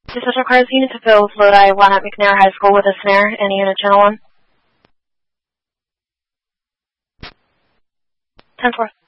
This requires unit to fill Lodi 1 at McNair High School with a snare. Any unit channel 1? 10-4.